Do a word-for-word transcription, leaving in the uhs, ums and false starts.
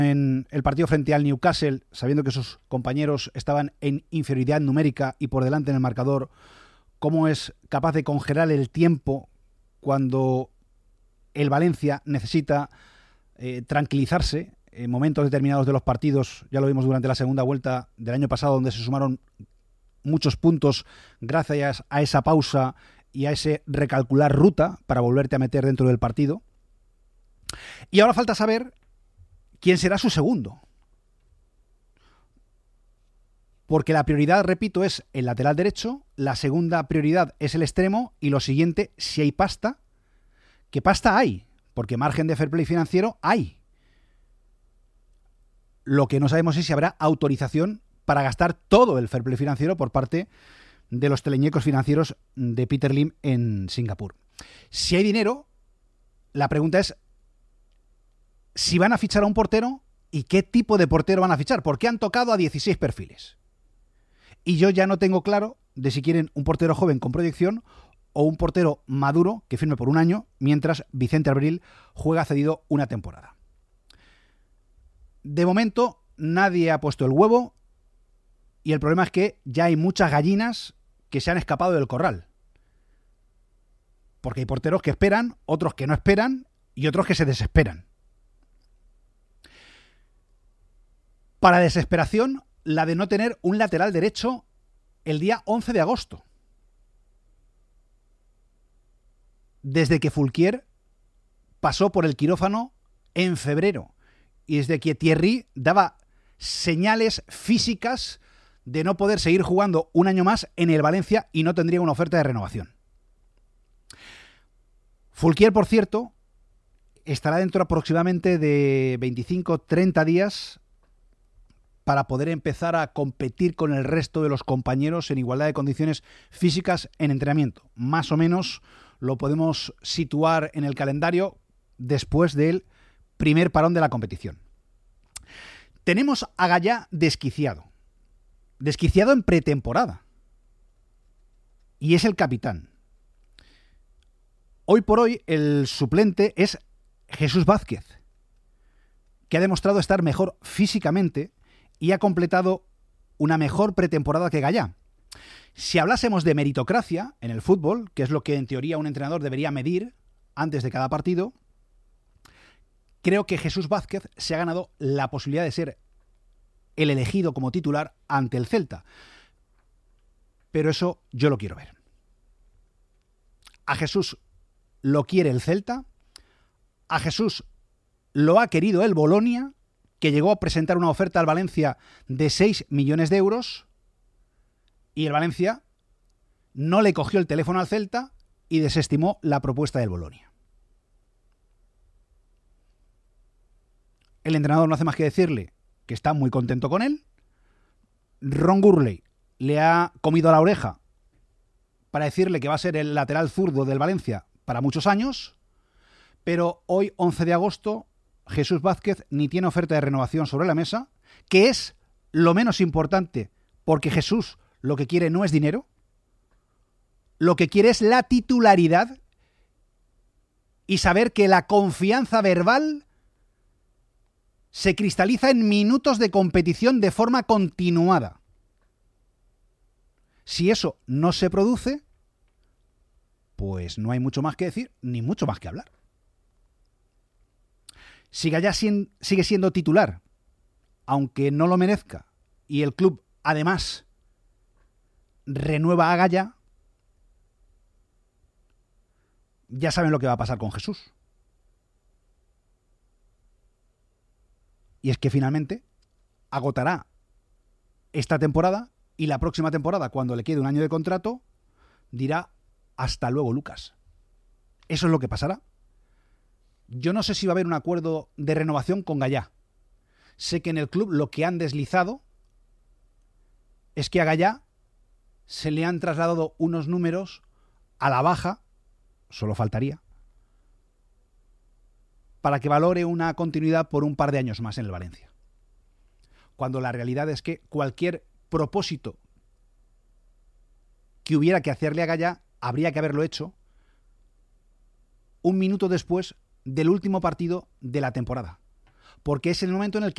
En el partido frente al Newcastle, sabiendo que sus compañeros estaban en inferioridad numérica y por delante en el marcador, cómo es capaz de congelar el tiempo cuando el Valencia necesita eh, tranquilizarse en momentos determinados de los partidos. Ya lo vimos durante la segunda vuelta del año pasado, donde se sumaron muchos puntos gracias a esa pausa y a ese recalcular ruta para volverte a meter dentro del partido. Y ahora falta saber quién será su segundo. Porque la prioridad, repito, es el lateral derecho, la segunda prioridad es el extremo y lo siguiente, si hay pasta, ¿qué pasta hay? Porque margen de fair play financiero hay. Lo que no sabemos es si habrá autorización para gastar todo el fair play financiero por parte de los teleñecos financieros de Peter Lim en Singapur. Si hay dinero, la pregunta es si van a fichar a un portero y qué tipo de portero van a fichar, porque han tocado a dieciséis perfiles. Y yo ya no tengo claro de si quieren un portero joven con proyección o un portero maduro que firme por un año, mientras Vicente Abril juega cedido una temporada. De momento, nadie ha puesto el huevo y el problema es que ya hay muchas gallinas que se han escapado del corral. Porque hay porteros que esperan, otros que no esperan y otros que se desesperan. Para desesperación, la de no tener un lateral derecho el día once de agosto. Desde que Fulquier pasó por el quirófano en febrero y desde que Thierry daba señales físicas de no poder seguir jugando un año más en el Valencia y no tendría una oferta de renovación. Fulquier, por cierto, estará dentro aproximadamente de veinticinco a treinta días para poder empezar a competir con el resto de los compañeros en igualdad de condiciones físicas en entrenamiento. Más o menos lo podemos situar en el calendario después del primer parón de la competición. Tenemos a Gallá desquiciado. Desquiciado en pretemporada. Y es el capitán. Hoy por hoy el suplente es Jesús Vázquez, que ha demostrado estar mejor físicamente y ha completado una mejor pretemporada que Gallá. Si hablásemos de meritocracia en el fútbol, que es lo que en teoría un entrenador debería medir antes de cada partido, creo que Jesús Vázquez se ha ganado la posibilidad de ser el elegido como titular ante el Celta. Pero eso yo lo quiero ver. A Jesús lo quiere el Celta, a Jesús lo ha querido el Bolonia, que llegó a presentar una oferta al Valencia de seis millones de euros y el Valencia no le cogió el teléfono al Celta y desestimó la propuesta del Bolonia. El entrenador no hace más que decirle que está muy contento con él. Ron Gurley le ha comido la oreja para decirle que va a ser el lateral zurdo del Valencia para muchos años, pero hoy, once de agosto, Jesús Vázquez ni tiene oferta de renovación sobre la mesa, que es lo menos importante, porque Jesús lo que quiere no es dinero, lo que quiere es la titularidad y saber que la confianza verbal se cristaliza en minutos de competición de forma continuada. Si eso no se produce, pues no hay mucho más que decir, ni mucho más que hablar. Si Gallá sigue siendo titular, aunque no lo merezca, y el club además renueva a Gallá, ya saben lo que va a pasar con Jesús. Y es que finalmente agotará esta temporada y la próxima temporada, cuando le quede un año de contrato, dirá hasta luego, Lucas. Eso es lo que pasará. Yo no sé si va a haber un acuerdo de renovación con Gallá. Sé que en el club lo que han deslizado es que a Gallá se le han trasladado unos números a la baja, solo faltaría, para que valore una continuidad por un par de años más en el Valencia. Cuando la realidad es que cualquier propósito que hubiera que hacerle a Gallá habría que haberlo hecho un minuto después del último partido de la temporada. porque es el momento en el que